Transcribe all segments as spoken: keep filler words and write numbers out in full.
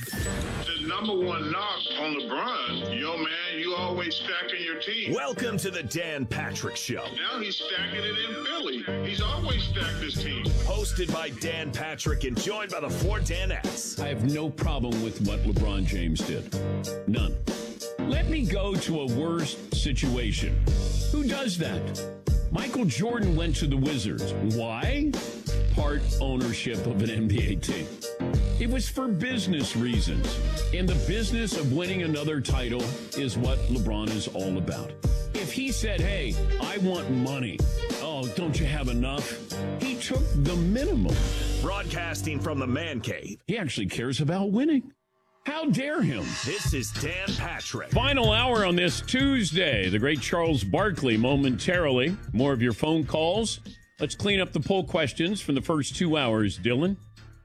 The number one knock on LeBron, yo, man, you always stacking your team. Welcome to the Dan Patrick Show. Now he's stacking it in Philly. He's always stacked his team. Hosted by Dan Patrick and joined by the four Danettes. I have no problem with what LeBron James did. None. Let me go to a worse situation. Who does that? Michael Jordan went to the Wizards. Why? Part ownership of an N B A team. It was for business reasons. And the business of winning another title is what LeBron is all about. If he said, hey, I want money. Oh, don't you have enough? He took the minimum. Broadcasting from the man cave. He actually cares about winning. How dare him? This is Dan Patrick. Final hour on this Tuesday. The great Charles Barkley momentarily. More of your phone calls. Let's clean up the poll questions from the first two hours, Dylan.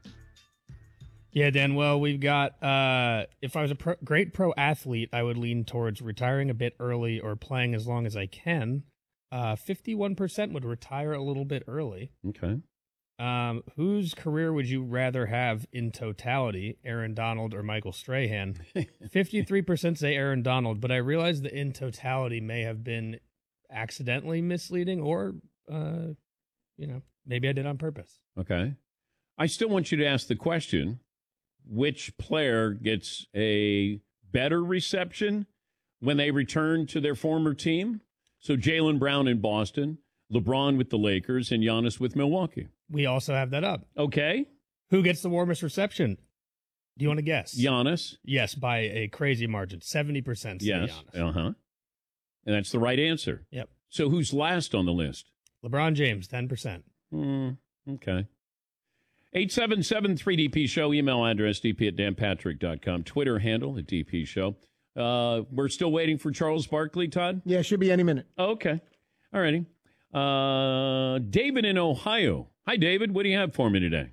Yeah, Dan, well, we've got, uh, if I was a pro, great pro athlete, I would lean towards retiring a bit early or playing as long as I can. Uh, fifty-one percent would retire a little bit early. Okay. Um, whose career would you rather have in totality, Aaron Donald or Michael Strahan? fifty-three percent say Aaron Donald, but I realize the in totality may have been accidentally misleading or, uh, you know, maybe I did on purpose. Okay. I still want you to ask the question, which player gets a better reception when they return to their former team? So Jaylen Brown in Boston, LeBron with the Lakers, and Giannis with Milwaukee. We also have that up. Okay. Who gets the warmest reception? Do you want to guess? Giannis. Yes, by a crazy margin. seventy percent say Yes. Giannis. Uh-huh. And that's the right answer. Yep. So who's last on the list? LeBron James, ten percent. Hmm. Okay. eight seven seven three D P Show. Email address d p at dan patrick dot com. Twitter handle at D P Show. Uh, we're still waiting for Charles Barkley, Todd? Yeah, should be any minute. Oh, okay. All righty. Uh, David in Ohio. Hi, David. What do you have for me today?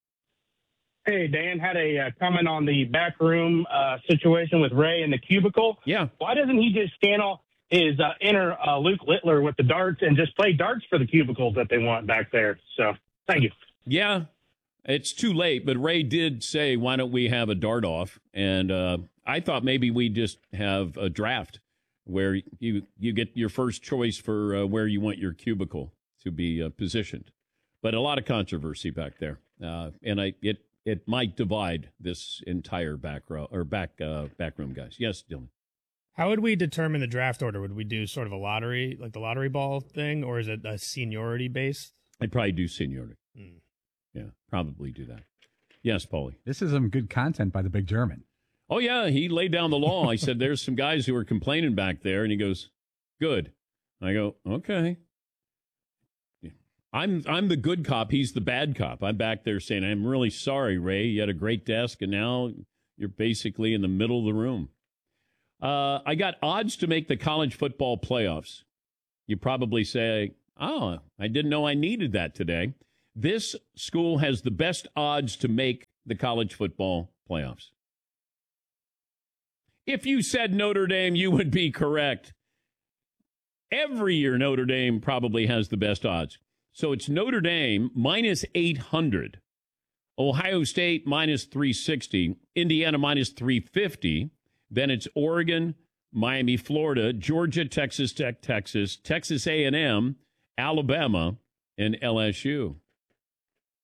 Hey, Dan, had a uh, comment on the backroom uh, situation with Ray in the cubicle. Yeah. Why doesn't he just channel his uh, inner uh, Luke Littler with the darts and just play darts for the cubicles that they want back there? So, thank you. Yeah, it's too late, but Ray did say, why don't we have a dart off? And uh, I thought maybe we just have a draft where you, you get your first choice for uh, where you want your cubicle to be uh, positioned. But a lot of controversy back there, uh, and I it it might divide this entire back row or back uh, back room, guys. Yes, Dylan. How would we determine the draft order? Would we do sort of a lottery, like the lottery ball thing, or is it a seniority based? I'd probably do seniority. Mm. Yeah, probably do that. Yes, Paulie. This is some good content by the big German. Oh, yeah, he laid down the law. I said, there's some guys who are complaining back there, and he goes, good. I go, okay. I'm I'm the good cop. He's the bad cop. I'm back there saying, I'm really sorry, Ray. You had a great desk, and now you're basically in the middle of the room. Uh, I got odds to make the college football playoffs. You probably say, oh, I didn't know I needed that today. This school has the best odds to make the college football playoffs. If you said Notre Dame, you would be correct. Every year, Notre Dame probably has the best odds. So it's Notre Dame minus eight hundred, Ohio State minus three sixty, Indiana minus three fifty. Then it's Oregon, Miami, Florida, Georgia, Texas Tech, Texas, Texas A and M, Alabama, and L S U.